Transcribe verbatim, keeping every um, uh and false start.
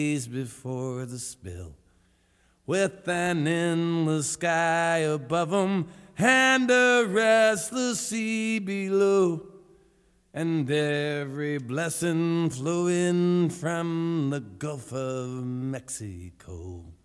before the spill, with an endless sky above 'em and a restless sea below, and every blessing flowing from the Gulf of Mexico.